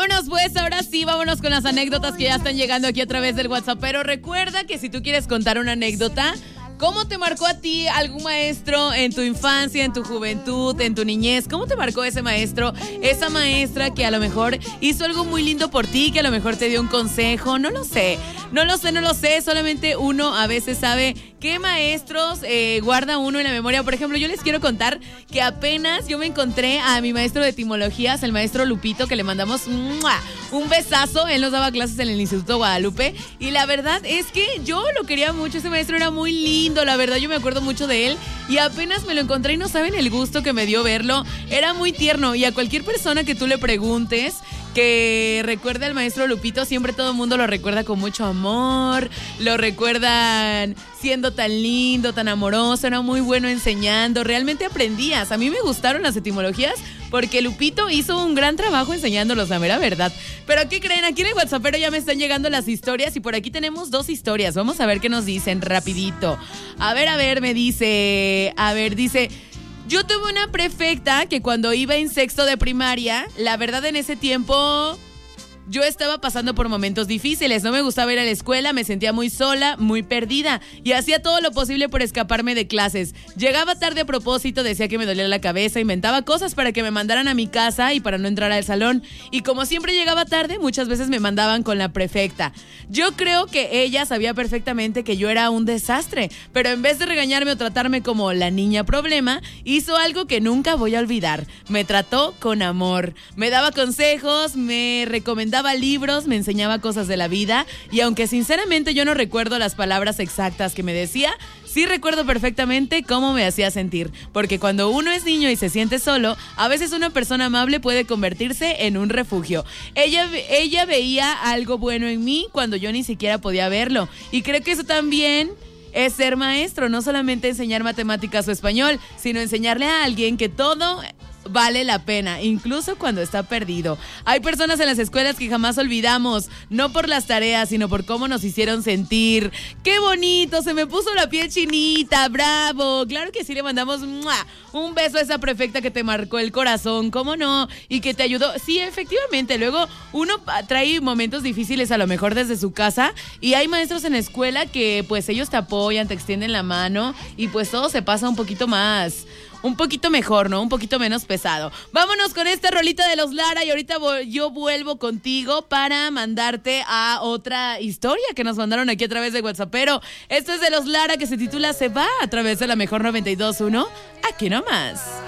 Vámonos pues, ahora sí, vámonos con las anécdotas que ya están llegando aquí a través del WhatsApp. Pero recuerda que si tú quieres contar una anécdota, ¿cómo te marcó a ti algún maestro en tu infancia, en tu juventud, en tu niñez? ¿Cómo te marcó ese maestro, esa maestra que a lo mejor hizo algo muy lindo por ti, que a lo mejor te dio un consejo? No lo sé. Solamente uno a veces sabe qué maestros guarda uno en la memoria. Por ejemplo, yo les quiero contar que apenas yo me encontré a mi maestro de etimologías, el maestro Lupito, que le mandamos un besazo. Él nos daba clases en el Instituto Guadalupe y la verdad es que yo lo quería mucho. Ese maestro era muy lindo, la verdad yo me acuerdo mucho de él y apenas me lo encontré y no saben el gusto que me dio verlo. Era muy tierno y a cualquier persona que tú le preguntes que recuerde al maestro Lupito, siempre todo el mundo lo recuerda con mucho amor, lo recuerdan siendo tan lindo, tan amoroso, era muy bueno enseñando, realmente aprendías. A mí me gustaron las etimologías porque Lupito hizo un gran trabajo enseñándolos, la mera verdad. Pero ¿qué creen? Aquí en el WhatsAppero ya me están llegando las historias y por aquí tenemos 2 historias. Vamos a ver qué nos dicen rapidito. A ver, dice... Yo tuve una prefecta que cuando iba en sexto de primaria, la verdad en ese tiempo yo estaba pasando por momentos difíciles, no me gustaba ir a la escuela, me sentía muy sola, muy perdida y hacía todo lo posible por escaparme de clases. Llegaba tarde a propósito, decía que me dolía la cabeza, inventaba cosas para que me mandaran a mi casa y para no entrar al salón. Y como siempre llegaba tarde, muchas veces me mandaban con la prefecta. Yo creo que ella sabía perfectamente que yo era un desastre, pero en vez de regañarme o tratarme como la niña problema, hizo algo que nunca voy a olvidar. Me trató con amor, me daba consejos, me recomendaba libros, me enseñaba cosas de la vida y aunque sinceramente yo no recuerdo las palabras exactas que me decía, sí recuerdo perfectamente cómo me hacía sentir, porque cuando uno es niño y se siente solo, a veces una persona amable puede convertirse en un refugio. Ella veía algo bueno en mí cuando yo ni siquiera podía verlo y creo que eso también es ser maestro, no solamente enseñar matemáticas o español, sino enseñarle a alguien que todo vale la pena, incluso cuando está perdido. Hay personas en las escuelas que jamás olvidamos, no por las tareas, sino por cómo nos hicieron sentir. ¡Qué bonito! Se me puso la piel chinita, ¡bravo! Claro que sí, le mandamos un beso a esa prefecta que te marcó el corazón, ¿cómo no? Y que te ayudó. Sí, efectivamente, luego uno trae momentos difíciles a lo mejor desde su casa y hay maestros en la escuela que pues ellos te apoyan, te extienden la mano y pues todo se pasa un poquito mejor, ¿no? Un poquito menos pesado. Vámonos con esta rolita de los Lara y ahorita yo vuelvo contigo para mandarte a otra historia que nos mandaron aquí a través de WhatsApp. Pero esto es de los Lara que se titula Se va a través de la mejor 92.1. Aquí nomás.